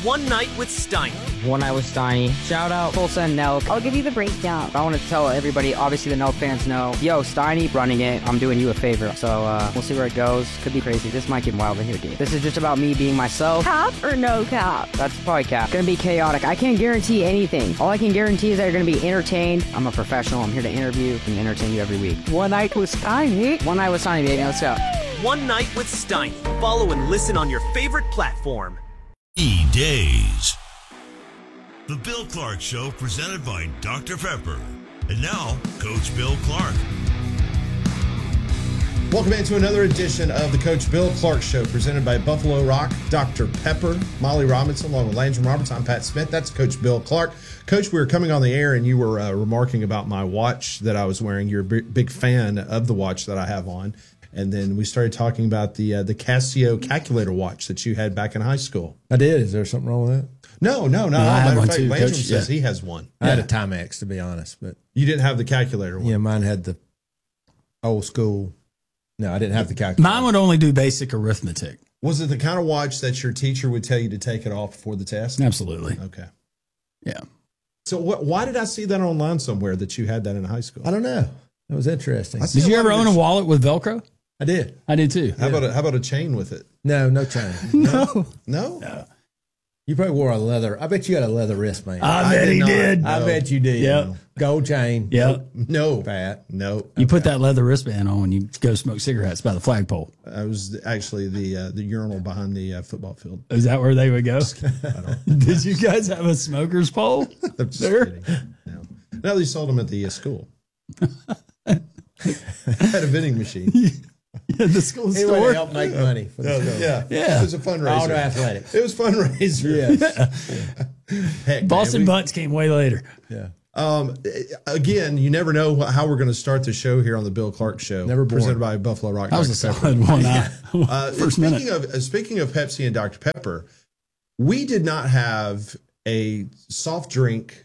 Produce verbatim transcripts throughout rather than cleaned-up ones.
One Night with Steiny. One Night with Steiny. Shout out Tulsa and Nelk. I'll give you the breakdown. I want to tell everybody, obviously the Nelk fans know, yo, Steiny running it, I'm doing you a favor. So uh, we'll see where it goes. Could be crazy. This might get wild in here, dude. This is just about me being myself. Cap or no cap? That's probably cap. Gonna be chaotic. I can't guarantee anything. All I can guarantee is that you're gonna be entertained. I'm a professional. I'm here to interview and entertain you every week. One Night with Steiny. One Night with Steiny, baby. Let's go. One Night with Steiny. Follow and listen on your favorite platform. E-Days. The Bill Clark Show presented by Doctor Pepper. And now, Coach Bill Clark. Welcome into another edition of the Coach Bill Clark Show presented by Buffalo Rock, Doctor Pepper, Molly Robinson, along with Landry Roberts. I'm Pat Smith. That's Coach Bill Clark. Coach, we were coming on the air and you were uh, remarking about my watch that I was wearing. You're a big, big fan of the watch that I have on. And then we started talking about the uh, the Casio calculator watch that you had back in high school. I did. Is there something wrong with that? No, no, no. No, I have Matter of one fact, too, Landry Coach. says Yeah. he has one. I had a Timex, to be honest, but You didn't have the calculator one. yeah, mine had the old school. No, I didn't have the calculator. Mine would only do basic arithmetic. Was it the kind of watch that your teacher would tell you to take it off before the test? Absolutely. Okay. Yeah. So what, why did I see that online somewhere that you had that in high school? I don't know. That was interesting. I see Did a you lot ever of own a this- wallet with Velcro? I did. I did too. How about a, how about a chain with it? No, no chain. No. No? No. You probably wore a leather. I bet you had a leather wristband. I, I bet did he not. did. No. I bet you did. Yep. Gold chain. Yep. No. Fat. No. You put that leather wristband on when you go smoke cigarettes by the flagpole. I was actually the uh, the urinal behind the uh, football field. Is that where they would go? I don't. Did you guys have a smoker's pole? I'm just There? kidding. No. No, they sold them at the uh, school. Had a vending machine. Yeah, the school He would store. help make money for the school. Yeah. Yeah. It was a fundraiser. Auto athletics. It was fundraiser. Yes. Heck, man, Boston we- Butts came way later. Yeah. Um, again, you never know how we're going to start the show here on the Bill Clark Show. Never bored. Presented by Buffalo Rock. That was a Doctor Pepper. solid one. I, Uh, first speaking minute. of uh, speaking of Pepsi and Doctor Pepper, we did not have a soft drink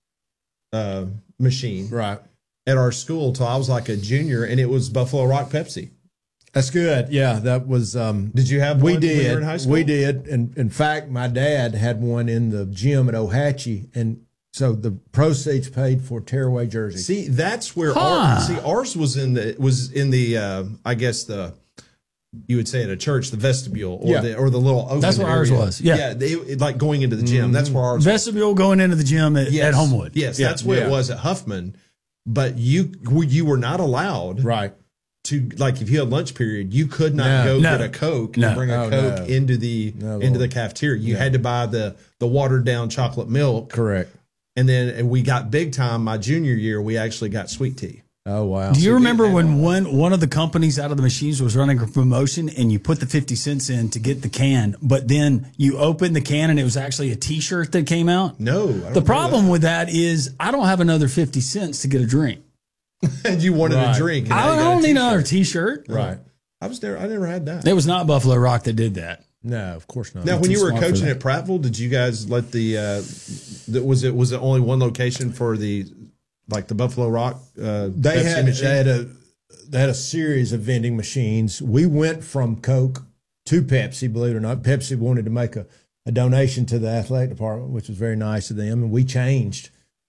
uh, machine Right. at our school till I was like a junior, and it was Buffalo Rock Pepsi. That's good. Yeah, that was. Um, Did you have we one when you did. were in high school? We did. And in fact, my dad had one in the gym at Ohatchee, and so the proceeds paid for tearaway jerseys. See, that's where Huh. ours, see ours was in the was in the uh, I guess the you would say at a church the vestibule or Yeah. the or the little open That's where ours area. was, yeah. yeah, they, like going into the gym. That's where ours was. Vestibule going into the gym at, Yes. at Homewood. Yes, Yeah. that's where Yeah. it was at Huffman. But you you were not allowed Right. to, like, if you had lunch period, you could not No. go No. get a Coke No. and bring a Oh, Coke no. into the No, into the Lord. cafeteria. You Yeah. had to buy the the watered down chocolate milk. Correct. And then and we got big time my junior year. We actually got sweet tea. Oh wow. Do you So remember they- when one one of the companies out of the machines was running a promotion and you put the fifty cents in to get the can, but then you opened the can and it was actually a T-shirt that came out? No, I don't The problem know with that is I don't have another fifty cents to get a drink. that. And you wanted Right. a drink. and I now you don't, got a need t-shirt. another T-shirt. Right. I was there. I never had that. It was not Buffalo Rock that did that. No, of course not. Now, when too you were smart for coaching that. at Prattville, did you guys let the uh, that was it was it only one location for the like the Buffalo Rock? Uh, they Pepsi had machine? they had a they had a series of vending machines. We went from Coke to Pepsi. Believe it or not, Pepsi wanted to make a, a donation to the athletic department, which was very nice of them, and we changed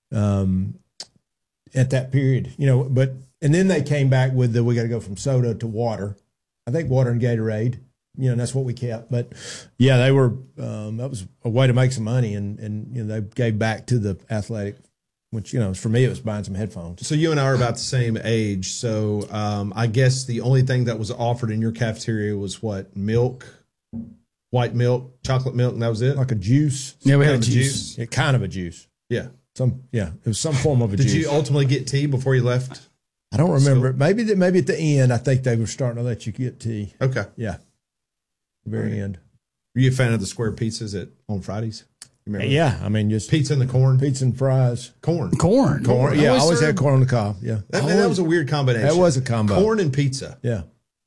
um, at that period. You know, but and then they came back with the we got to go from soda to water. I think water and Gatorade. You know, and that's what we kept. But yeah, they were um, that was a way to make some money, and and you know they gave back to the athletic. Which, you know, for me, it was buying some headphones. So you and I are about the same age. So um, I guess the only thing that was offered in your cafeteria was what? Milk, white milk, chocolate milk, and that was it? Like a juice. Yeah, we Kind had of a juice. Yeah, kind of a juice. Yeah. Some, yeah, it was some form of a Did juice. you ultimately get tea before you left? I don't remember. Maybe that. Maybe at the end, I think they were starting to let you get tea. Okay. Yeah, the very end. Were you a fan of the square pizzas at on Fridays? You remember? Yeah, I mean, just Pizza in the corn? pizza and fries. Corn. Corn. Corn. Yeah, I always served- had corn on the cob. Yeah, That, man, that was a weird combination. That was a combo. Corn and pizza. Yeah,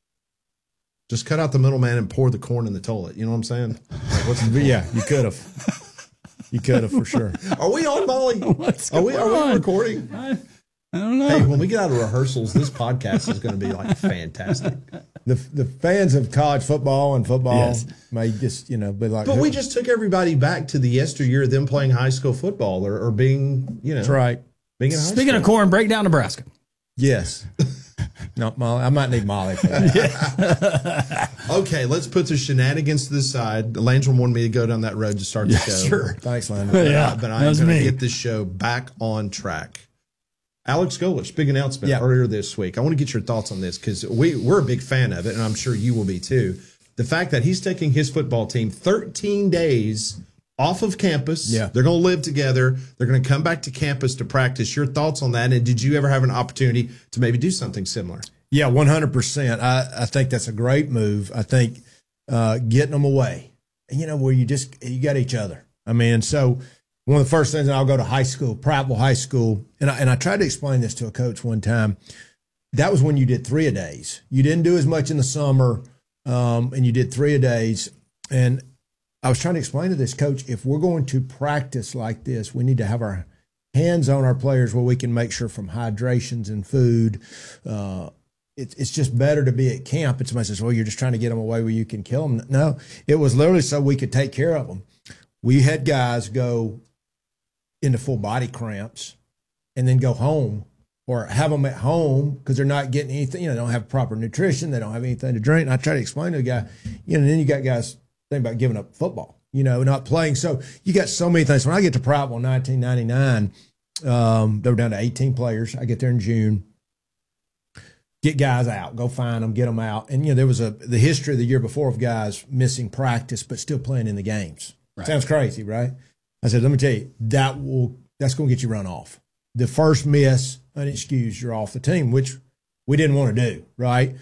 Just cut out the middleman and pour the corn in the toilet. You know what I'm saying? Like, what's the but yeah, you could have. You could have for sure. Are we on, Molly? What's Are we, going are we on? recording? I, I don't know. Hey, when we get out of rehearsals, this podcast is going to be like fantastic. The the fans of college football and football Yes. may just, you know, be like, But we just took everybody back to the yesteryear of them playing high school football or, or being, you know, that's right. being in high Speaking school. of corn, break down Nebraska. Yes. No, Molly. I might need Molly for that. Okay, let's put the shenanigans to the side. Landrum wanted me to go down that road to start the Yeah, show. sure. Thanks, Landon. Yeah, Uh, but that I'm was going to me. get this show back on track. Alex Golich, big announcement Yeah. earlier this week. I want to get your thoughts on this because we, we're a big fan of it, and I'm sure you will be too. The fact that he's taking his football team thirteen days off of campus. Yeah. They're going to live together. They're going to come back to campus to practice. Your thoughts on that, and did you ever have an opportunity to maybe do something similar? Yeah, one hundred percent. I, I think that's a great move. I think uh, getting them away, you know, where you just, you got each other. I mean, so one of the first things, I'll go to high school, Prattville High School, and I, and I tried to explain this to a coach one time. That was when you did three a days. You didn't do as much in the summer, um, and you did three a days. And I was trying to explain to this coach, if we're going to practice like this, we need to have our hands on our players where we can make sure from hydrations and food. Uh, it, it's just better to be at camp. And somebody says, well, you're just trying to get them away where you can kill them. No, it was literally so we could take care of them. We had guys go into full body cramps and then go home or have them at home because they're not getting anything, you know, they don't have proper nutrition. They don't have anything to drink. And I try to explain to the guy, you know, and then you got guys think about giving up football, you know, not playing. So you got so many things. When I get to Prattville in nineteen ninety-nine, um, they were down to eighteen players. I get there in June, get guys out, go find them, get them out. And, you know, there was a, the history of the year before of guys missing practice, but still playing in the games. Right. Sounds crazy, right? I said, let me tell you, that will, that's going to get you run off. The first miss, unexcused, you're off the team, which we didn't want to do, right?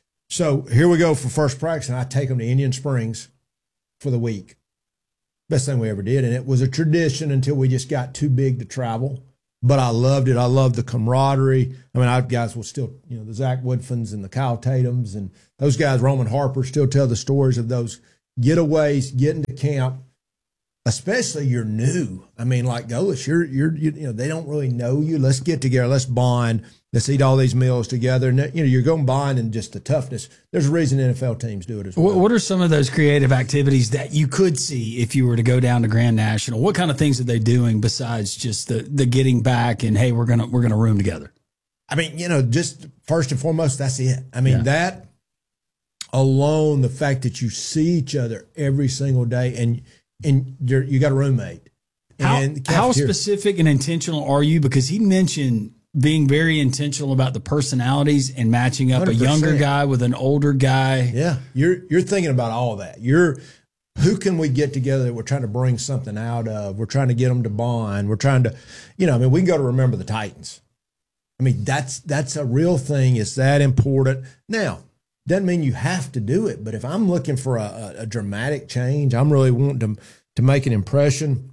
So here we go for first practice, and I take them to Indian Springs for the week. Best thing we ever did, and it was a tradition until we just got too big to travel. But I loved it. I loved the camaraderie. I mean, our guys will still, you know, the Zach Woodfins and the Kyle Tatums and those guys, Roman Harper, still tell the stories of those getaways, getting to camp. Especially you're new. I mean, like Golich, you're you're you, you know they don't really know you. Let's get together. Let's bond. Let's eat all these meals together. And you know you're going to bond in just the toughness. There's a reason N F L teams do it as well. What, what are some of those creative activities that you could see if you were to go down to Grand National? What kind of things are they doing besides just the the getting back and hey, we're gonna we're gonna room together? I mean, you know, just first and foremost, that's it. I mean, Yeah. that alone, the fact that you see each other every single day and and you're, you got a roommate. How, And the how cafeteria- specific and intentional are you? Because he mentioned being very intentional about the personalities and matching up one hundred a younger percent. guy with an older guy. Yeah, you're you're thinking about all that. You're who can we get together that we're trying to bring something out of? We're trying to get them to bond. We're trying to, you know, I mean, we can go to Remember the Titans. I mean, that's that's a real thing. It's that important. Now, doesn't mean you have to do it, but if I'm looking for a, a, a dramatic change, I'm really wanting to to make an impression.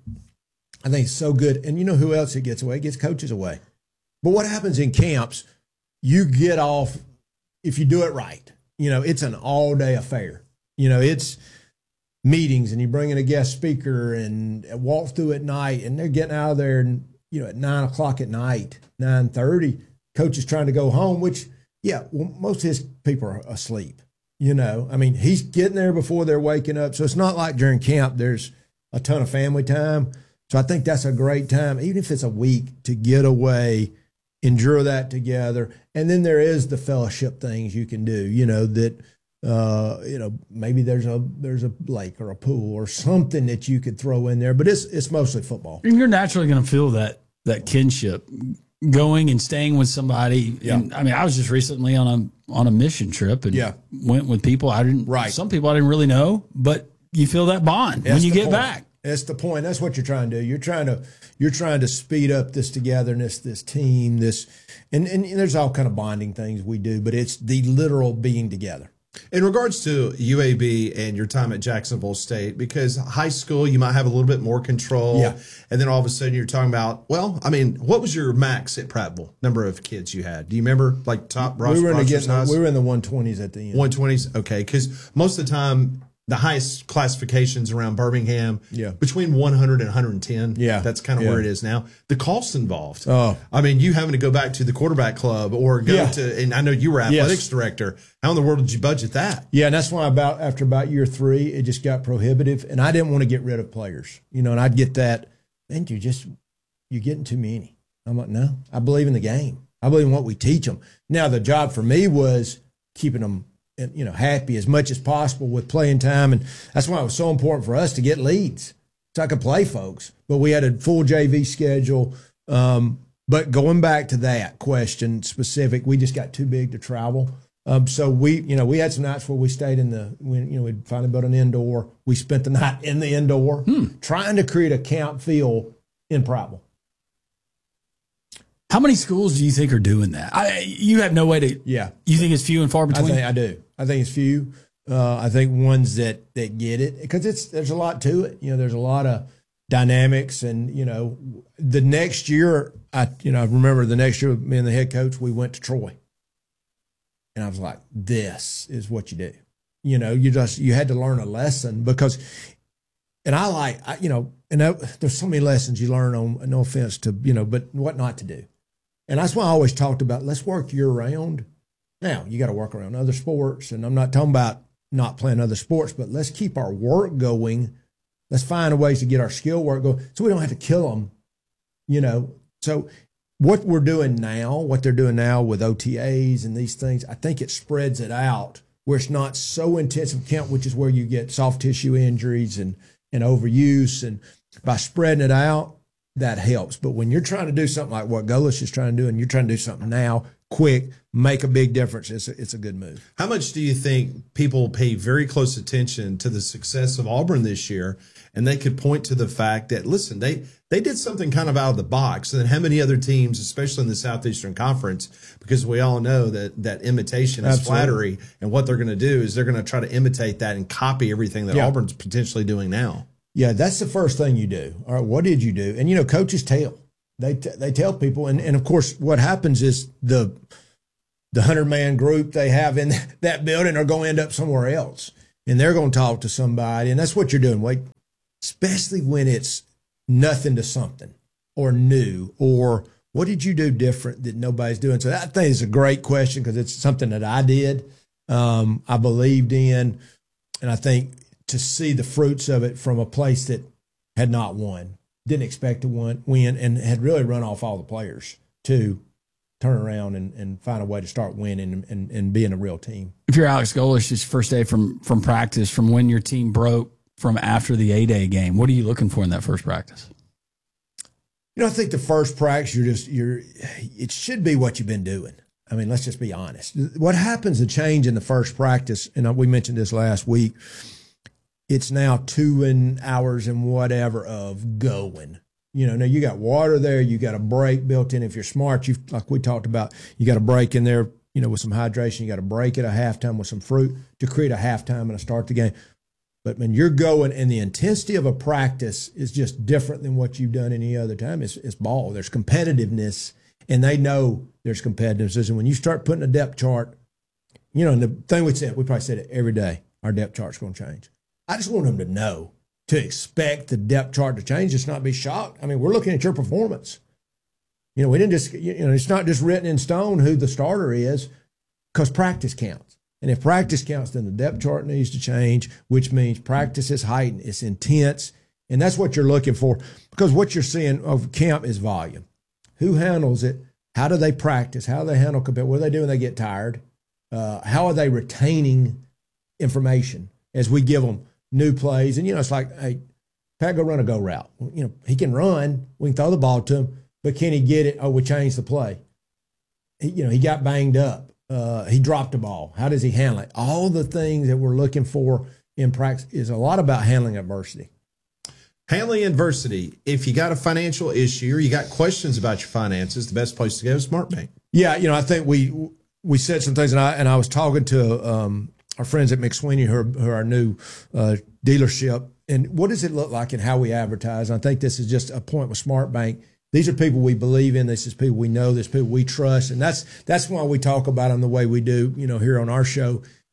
I think it's so good. And you know who else it gets away? It gets coaches away. But what happens in camps, you get off, if you do it right, you know, it's an all day affair. You know, it's meetings and you bring in a guest speaker and walk through at night and they're getting out of there and, you know, at nine o'clock at night, nine thirty, coach is trying to go home, which, yeah, well, most of his people are asleep. You know, I mean, he's getting there before they're waking up. So it's not like during camp, there's a ton of family time. So I think that's a great time, even if it's a week, to get away, endure that together. And then there is the fellowship things you can do, you know, that, uh, you know, maybe there's a, there's a lake or a pool or something that you could throw in there, but it's, it's mostly football. And you're naturally going to feel that, that kinship going and staying with somebody. Yeah. And I mean, I was just recently on a, on a mission trip and Yeah. went with people I didn't, Right. some people I didn't really know, but you feel that bond when That's you the get point. back. That's the point. That's what you're trying to do. You're trying to you're trying to speed up this togetherness, this team, this, and and there's all kind of bonding things we do, but it's the literal being together. In regards to U A B and your time at Jacksonville State, because high school, you might have a little bit more control. Yeah. And then all of a sudden you're talking about, well, I mean, what was your max at Prattville, number of kids you had? Do you remember, like, top roster we were in the roster getting, size? we were in the one twenties at the end. one twenties? Okay, because most of the time the highest classifications around Birmingham, Yeah. between one hundred and one hundred ten. Yeah. That's kind of Yeah. where it is now. The costs involved. Oh. I mean, you having to go back to the quarterback club or go Yeah. to, and I know you were athletics Yes. director. How in the world did you budget that? Yeah, and that's why about after about year three, it just got prohibitive, and I didn't want to get rid of players, you know. And I'd get that, man, you just you're getting too many. I'm like, no, I believe in the game. I believe in what we teach them. Now, the job for me was keeping them, you know, happy as much as possible with playing time, and that's why it was so important for us to get leads so I could play folks. But we had a full J V schedule. Um, but going back to that question specific, we just got too big to travel. Um, so we, you know, we had some nights where we stayed in the, we, you know, we'd finally built an indoor. We spent the night in the indoor, hmm. trying to create a camp feel in Prattville. How many schools do you think are doing that? I, you have no way to. Yeah, you think it's few and far between? I think I do. I think it's few. Uh, I think ones that that get it, because it's there's a lot to it. You know, there's a lot of dynamics, and you know, the next year, I you know I remember the next year, me and the head coach, we went to Troy, and I was like, this is what you do. You know, you just you had to learn a lesson because, and I like I, you know, and that, there's so many lessons you learn on. No offense to you know, but what not to do. And that's why I always talked about let's work year round. Now, you got to work around other sports, and I'm not talking about not playing other sports, but let's keep our work going. Let's find ways to get our skill work going so we don't have to kill them, you know. So what we're doing now, what they're doing now with O T As and these things, I think it spreads it out where it's not so intensive camp, which is where you get soft tissue injuries and, and overuse. And by spreading it out, that helps. But when you're trying to do something like what Golesh is trying to do, and you're trying to do something now, quick, make a big difference, it's a, it's a good move. How much do you think people pay very close attention to the success of Auburn this year, and they could point to the fact that, listen, they they did something kind of out of the box, and then how many other teams, especially in the Southeastern Conference, because we all know that that imitation is Absolutely. Flattery, and what they're going to do is they're going to try to imitate that and copy everything that Yeah. Auburn's potentially doing now. Yeah, that's the first thing you do. All right, what did you do? And, you know, coaches tell. They t- they tell people. And, and, of course, what happens is the the hundred-man group they have in that building are going to end up somewhere else. And they're going to talk to somebody. And that's what you're doing. Wait, especially when it's nothing to something or new or what did you do different that nobody's doing? So that, I think is a great question because it's something that I did, um, I believed in, and I think – to see the fruits of it from a place that had not won, didn't expect to win, win and had really run off all the players to turn around and, and find a way to start winning and, and, and being a real team. If you're Alex Golesh, it's first day from from practice, from when your team broke from after the A-Day game, what are you looking for in that first practice? You know, I think the first practice, you're just, you're, it should be what you've been doing. I mean, let's just be honest. What happens to change in the first practice, and we mentioned this last week, it's now two and hours and whatever of going. You know, now you got water there, you got a break built in. If you're smart, you like we talked about, you got a break in there, you know, with some hydration. You got a break at a halftime with some fruit to create a halftime and to start the game. But when you're going, and the intensity of a practice is just different than what you've done any other time. It's, it's ball. There's competitiveness, and they know there's competitiveness. And when you start putting a depth chart, you know, and the thing we said, we probably said it every day, our depth chart's going to change. I just want them to know, to expect the depth chart to change, just not be shocked. I mean, we're looking at your performance. You know, we didn't just, you know, it's not just written in stone who the starter is, because practice counts. And if practice counts, then the depth chart needs to change, which means practice is heightened, it's intense, and that's what you're looking for, because what you're seeing of camp is volume. Who handles it? How do they practice? How do they handle compare? What do they do when they get tired? Uh, how are they retaining information as we give them new plays? And, you know, it's like, hey, Pat, go run a go route. You know, he can run. We can throw the ball to him, but can he get it? Oh, we changed the play. He, you know, he got banged up. Uh, he dropped the ball. How does he handle it? All the things that we're looking for in practice is a lot about handling adversity. Handling adversity. If you got a financial issue or you got questions about your finances, the best place to go is SmartBank. Yeah, you know, I think we we said some things, and I and I was talking to um, our friends at McSweeney, who are, who are our new uh, dealership, and what does it look like in how we advertise? And I think this is just a point with SmartBank. These are people we believe in. This is people we know. This is people we trust, and that's that's why we talk about them the way we do, you know, here on our show.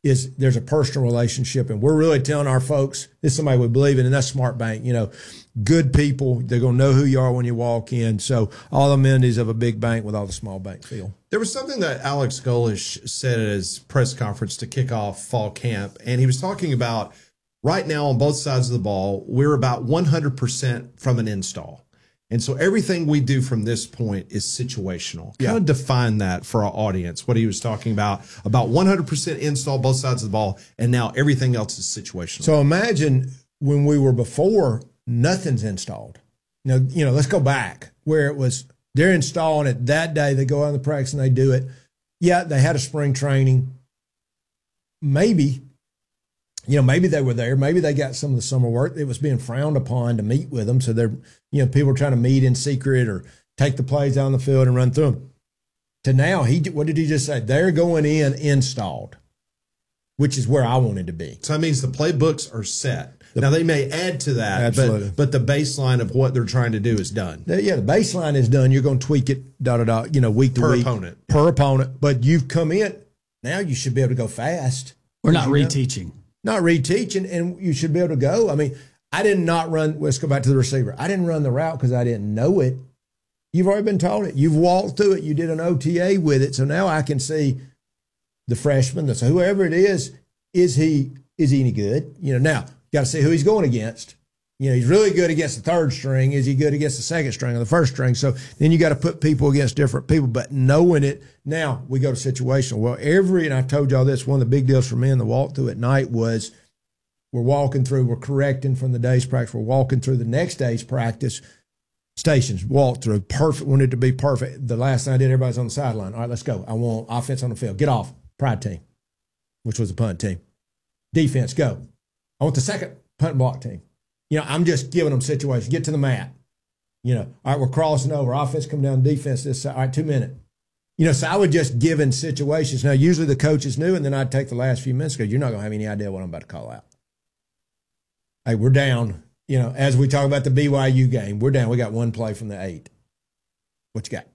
is there's a personal relationship, and we're really telling our folks this is somebody we believe in, and that's Smart Bank. You know, good people, they're going to know who you are when you walk in. So all the amenities of a big bank with all the small bank feel. There was something that Alex Golesh said at his press conference to kick off fall camp, and he was talking about right now on both sides of the ball, we're about one hundred percent from an install. And so everything we do from this point is situational. Yeah. Kind of define that for our audience, what he was talking about, about one hundred percent install both sides of the ball, and now everything else is situational. So imagine when we were before, nothing's installed. Now, you know, let's go back where it was, they're installing it that day, they go out in the practice and they do it. Yeah, they had a spring training. Maybe, you know, maybe they were there. Maybe they got some of the summer work. It was being frowned upon to meet with them. So they're, you know, people were trying to meet in secret or take the plays out on the field and run through them. To now, he, what did he just say? They're going in installed, which is where I wanted to be. So that means the playbooks are set. The, now, they may add to that, absolutely. but, but the baseline of what they're trying to do is done. The, yeah, the baseline is done. You're going to tweak it, da, da, da, you know, week to per week. Per opponent. Per opponent. But you've come in. Now you should be able to go fast. We're not reteaching. Not reteaching, and you should be able to go. I mean, I did not run. Let's go back to the receiver. I didn't run the route because I didn't know it. You've already been taught it. You've walked through it. You did an O T A with it. So now I can see the freshman, the, whoever it is, is he is he any good? You know, now got to see who he's going against. You know, he's really good against the third string. Is he good against the second string or the first string? So then you got to put people against different people. But knowing it, now we go to situational. Well, every, and I told y'all this, one of the big deals for me in the walkthrough at night was we're walking through, we're correcting from the day's practice. We're walking through the next day's practice stations, walk through, perfect, wanted it to be perfect. The last thing I did, everybody's on the sideline. All right, let's go. I want offense on the field. Get off. Pride team, which was the punt team. Defense, go. I want the second punt and block team. You know, I'm just giving them situations. Get to the mat. You know, all right, we're crossing over. Offense come down, defense this side. All right, two minute. You know, so I would just give in situations. Now, usually the coaches knew, and then I'd take the last few minutes because you're not going to have any idea what I'm about to call out. Hey, we're down. You know, as we talk about the B Y U game, we're down. We got one play from the eight. What you got?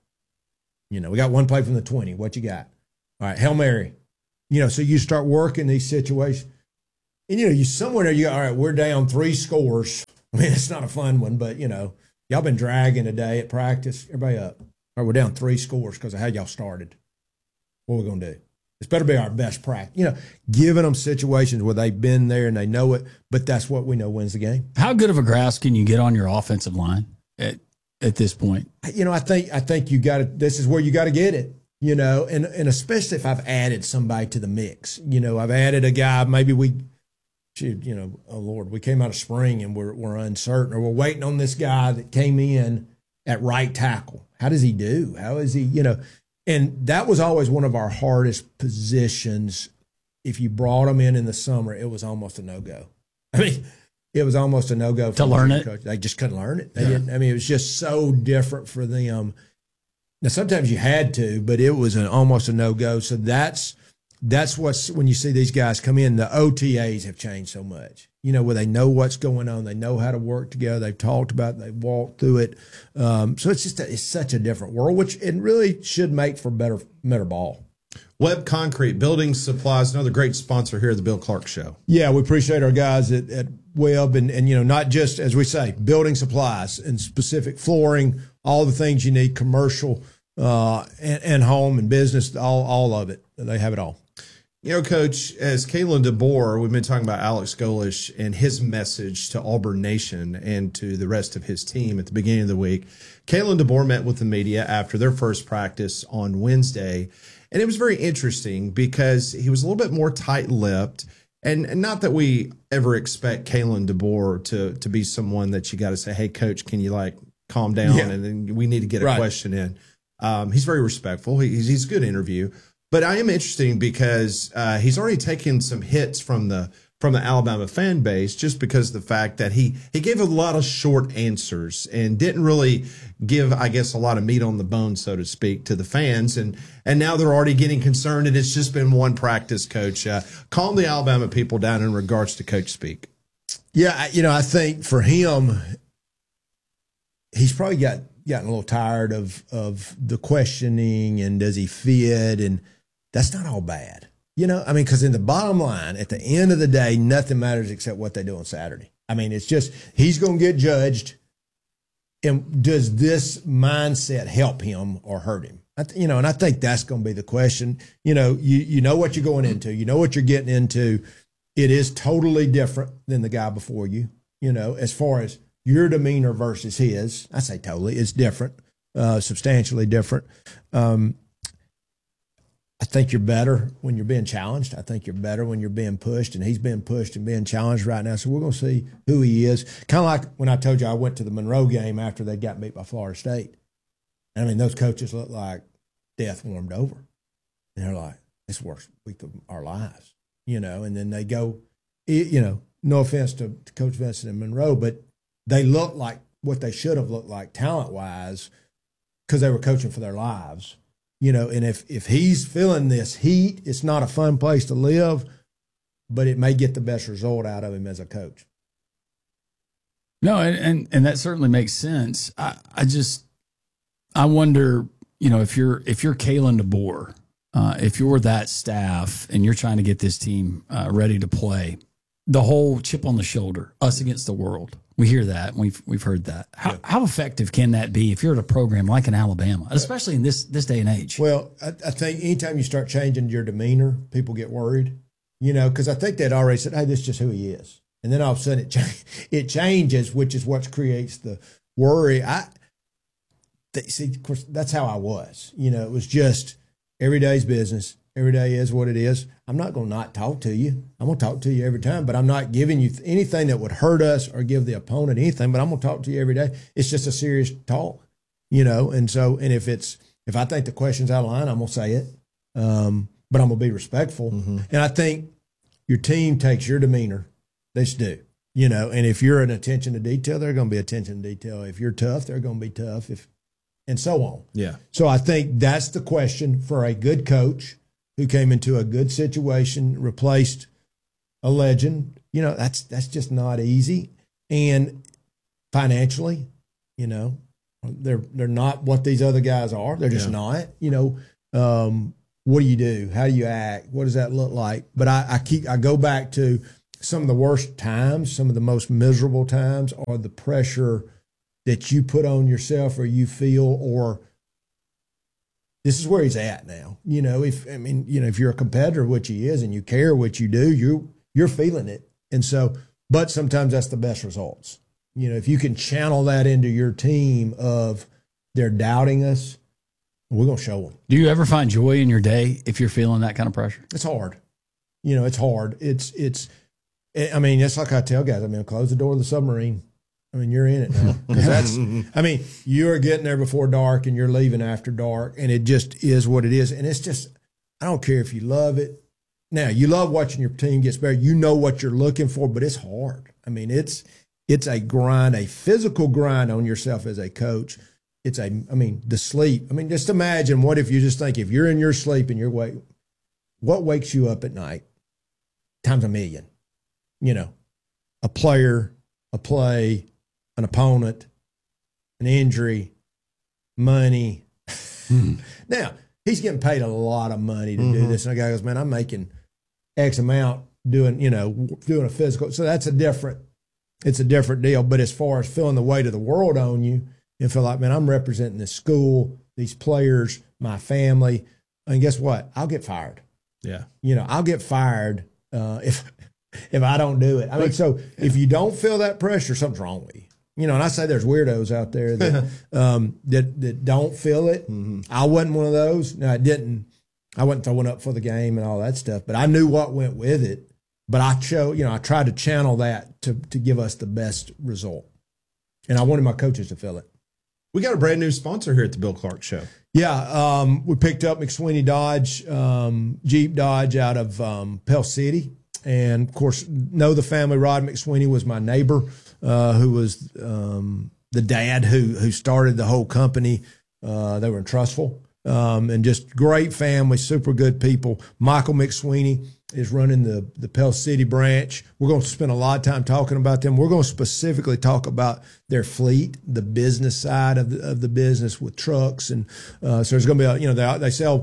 You know, we got one play from the twenty. What you got? All right, Hail Mary. You know, so you start working these situations. And, you know, you somewhere there, you go, all right, we're down three scores. I mean, it's not a fun one, but, you know, y'all been dragging today at practice. Everybody up. All right, we're down three scores because of how y'all started. What are we going to do? This better be our best practice. You know, giving them situations where they've been there and they know it, but that's what we know wins the game. How good of a grasp can you get on your offensive line at at this point? You know, I think I think you got to. This is where you got to get it. You know, and and especially if I've added somebody to the mix. You know, I've added a guy. Maybe we, you know, oh Lord, we came out of spring and we're we're uncertain, or we're waiting on this guy that came in at right tackle. How does he do? How is he? You know. And that was always one of our hardest positions. If you brought them in in the summer, it was almost a no-go. I mean, it was almost a no-go. To learn it? Coach. They just couldn't learn it. They Yeah. didn't. I mean, it was just so different for them. Now, sometimes you had to, but it was an, almost a no-go. So that's that's what's, when you see these guys come in, the O T As have changed so much. You know, where they know what's going on. They know how to work together. They've talked about it. They've walked through it. Um, so it's just a, it's such a different world, which it really should make for better, better ball. Webb Concrete, building supplies, another great sponsor here at the Bill Clark Show. Yeah, we appreciate our guys at, at Webb and, and, you know, not just, as we say, building supplies and specific flooring, all the things you need, commercial uh, and, and home and business, all, all of it. They have it all. You know, Coach, as Kalen DeBoer, we've been talking about Alex Golesh and his message to Auburn Nation and to the rest of his team at the beginning of the week. Kalen DeBoer met with the media after their first practice on Wednesday, and it was very interesting because he was a little bit more tight-lipped. And, and not that we ever expect Kalen DeBoer to to be someone that you got to say, hey, Coach, can you, like, calm down? Yeah. And then we need to get a Right. question in. Um, he's very respectful. He, he's, he's a good interview. But I am interesting because uh, he's already taken some hits from the from the Alabama fan base just because of the fact that he he gave a lot of short answers and didn't really give, I guess, a lot of meat on the bone, so to speak, to the fans. And and now they're already getting concerned, and it's just been one practice, Coach. Uh, calm the Alabama people down in regards to Coach speak. Yeah, I- you know, I think for him, he's probably got gotten a little tired of of the questioning and does he fit, and that's not all bad. You know, I mean, because in the bottom line, at the end of the day, nothing matters except what they do on Saturday. I mean, it's just he's going to get judged. And does this mindset help him or hurt him? I th- you know, and I think that's going to be the question. You know, you you know what you're going into. You know what you're getting into. It is totally different than the guy before you. You know, as far as your demeanor versus his, I say totally. It's different, uh, substantially different. Um, I think you're better when you're being challenged. I think you're better when you're being pushed, and he's being pushed and being challenged right now. So we're going to see who he is. Kind of like when I told you I went to the Monroe game after they got beat by Florida State. I mean, those coaches look like death warmed over. And they're like, it's the worst week of our lives, you know. And then they go, you know, no offense to, to Coach Vincent and Monroe, but they look like what they should have looked like talent-wise because they were coaching for their lives. You know, and if, if he's feeling this heat, it's not a fun place to live, but it may get the best result out of him as a coach. No, and, and, and that certainly makes sense. I, I just, I wonder, you know, if you're, if you're Kalen DeBoer, uh, if you're that staff and you're trying to get this team uh, ready to play, the whole chip on the shoulder, us against the world. We hear that. We've we've heard that. How, yeah. how effective can that be if you're at a program like in Alabama, especially in this this day and age? Well, I, I think anytime you start changing your demeanor, people get worried. You know, because I think they'd already said, "Hey, this is just who he is," and then all of a sudden it ch- it changes, which is what creates the worry. I they, see, of course, that's how I was. You know, it was just every day's business. Every day is what it is. I'm not going to not talk to you. I'm going to talk to you every time, but I'm not giving you anything that would hurt us or give the opponent anything, but I'm going to talk to you every day. It's just a serious talk, you know? And so, and if it's, if I think the question's out of line, I'm going to say it. Um, but I'm going to be respectful. Mm-hmm. And I think your team takes your demeanor. They just do, you know? And if you're an attention to detail, they're going to be attention to detail. If you're tough, they're going to be tough. If, and so on. Yeah. So I think that's the question for a good coach who came into a good situation, replaced a legend. You know, that's that's just not easy. And financially, you know, they're they're not what these other guys are. They're just yeah. not. You know, um, what do you do? How do you act? What does that look like? But I, I keep I go back to some of the worst times, some of the most miserable times are the pressure that you put on yourself or you feel or this is where he's at now. You know, if I mean, you know, if you're a competitor, which he is, and you care what you do, you you're feeling it. And so, but sometimes that's the best results. You know, if you can channel that into your team of they're doubting us, we're gonna show them. Do you ever find joy in your day if you're feeling that kind of pressure? It's hard. You know, it's hard. It's it's. I mean, it's like I tell guys. I mean, close the door of the submarine. I mean, you're in it now. 'Cause that's, I mean, you're getting there before dark and you're leaving after dark, and it just is what it is. And it's just, I don't care if you love it. Now, you love watching your team get better. You know what you're looking for, but it's hard. I mean, it's it's a grind, a physical grind on yourself as a coach. It's a, I mean, the sleep. I mean, just imagine what if you just think if you're in your sleep and you're wake, what wakes you up at night? Times a million. You know, a player, a play, an opponent, an injury, money. Hmm. Now, he's getting paid a lot of money to mm-hmm. do this. And the guy goes, man, I'm making X amount doing, you know, doing a physical. So that's a different, it's a different deal. But as far as feeling the weight of the world on you and feel like, man, I'm representing this school, these players, my family. And guess what? I'll get fired. Yeah. You know, I'll get fired uh, if if I don't do it. I mean, so if you don't feel that pressure, something's wrong with you. You know, and I say there's weirdos out there that um, that that don't feel it. Mm-hmm. I wasn't one of those. No, I didn't. I wasn't throwing up for the game and all that stuff, but I knew what went with it. But I chose, you know, I tried to channel that to to give us the best result, and I wanted my coaches to feel it. We got a brand new sponsor here at the Bill Clark Show. Yeah, um, we picked up McSweeney Dodge, um, Jeep Dodge out of um, Pell City, and of course, know the family. Rod McSweeney was my neighbor. Uh, who was um, the dad who who started the whole company. Uh, they were in Trussville, um, and just great family, super good people. Michael McSweeney is running the, the Pell City branch. We're going to spend a lot of time talking about them. We're going to specifically talk about their fleet, the business side of the, of the business with trucks. And uh, so there's going to be, a, you know, they, they sell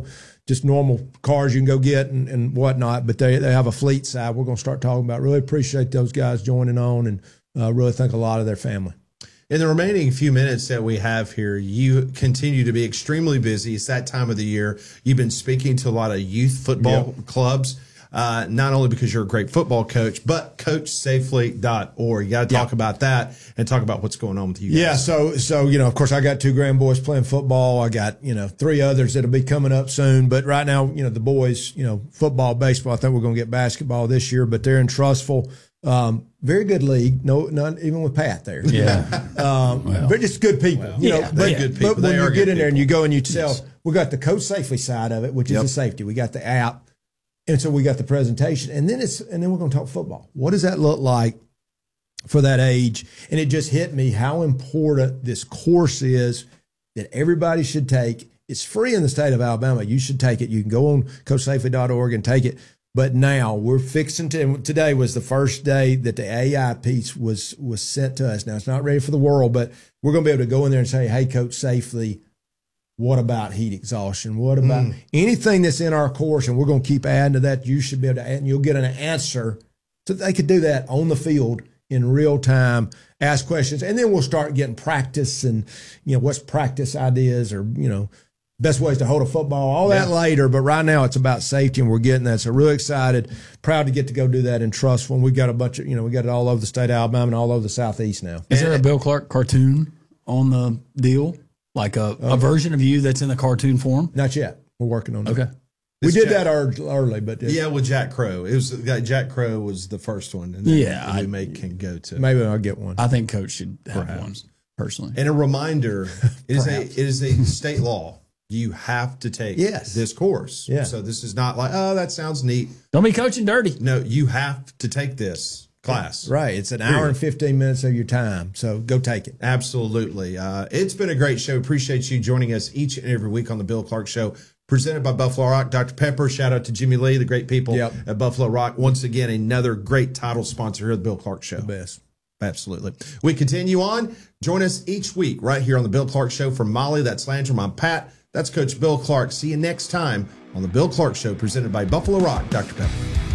just normal cars you can go get and, and whatnot, but they, they have a fleet side we're going to start talking about. Really appreciate those guys joining on, and uh, really think a lot of their family. In the remaining few minutes that we have here, you continue to be extremely busy. It's that time of the year. You've been speaking to a lot of youth football Yep. clubs, uh, not only because you're a great football coach, but coach safely dot org. You got to talk Yep. about that and talk about what's going on with you guys. Yeah, so so you know, of course, I got two grand boys playing football. I got you know three others that'll be coming up soon. But right now, you know, the boys, you know, football, baseball. I think we're going to get basketball this year, but they're in Trussville. Um, very good league. No, not even with Pat there. Yeah. Um, but just good people. you know, yeah, but, they're good people. but when They you are get good in there and you people. go and you tell, we got the coach safely side of it, which is Yep. the safety. We got the app, and so we got the presentation, and then it's and then we're going to talk football. What does that look like for that age? And it just hit me how important this course is that everybody should take. It's free in the state of Alabama. You should take it. You can go on coach safely dot org and take it. But now we're fixing to, and today was the first day that the A I piece was was sent to us. Now it's not ready for the world, but we're going to be able to go in there and say, hey, Coach Safely, what about heat exhaustion? What about anything that's in our course? And we're going to keep adding to that. You should be able to add, and you'll get an answer. So they could do that on the field in real time, ask questions, and then we'll start getting practice and, you know, what's practice ideas or, you know, best ways to hold a football, all that Yeah. later. But right now it's about safety, and we're getting that. So really excited, proud to get to go do that in Trussville. We've got a bunch of, you know, we got it all over the state of Alabama and all over the Southeast now. Is there a Bill Clark cartoon on the deal? Like a, a version of you that's in the cartoon form? Not yet. We're working on that. Okay. We This did Jack- that ear- early, but uh, Yeah, with Jack Crow. It was Jack Crow was the first one, and then Yeah, we I- may can go to. maybe I'll get one. I think Coach should have Perhaps. one personally. And a reminder, it is a it is a state law. You have to take Yes. this course. Yeah. So this is not like, oh, that sounds neat. Don't be coaching dirty. No, you have to take this class. Right. It's an hour and fifteen minutes of your time. So go take it. Absolutely. Uh, it's been a great show. Appreciate you joining us each and every week on the Bill Clark Show, presented by Buffalo Rock. Doctor Pepper, shout out to Jimmy Lee, the great people Yep. at Buffalo Rock. Once again, another great title sponsor here at the Bill Clark Show. Best. Absolutely. We continue on. Join us each week right here on the Bill Clark Show. From Molly, that's Landrum, I'm Pat. That's Coach Bill Clark. See you next time on the Bill Clark Show, presented by Buffalo Rock. Doctor Pepper.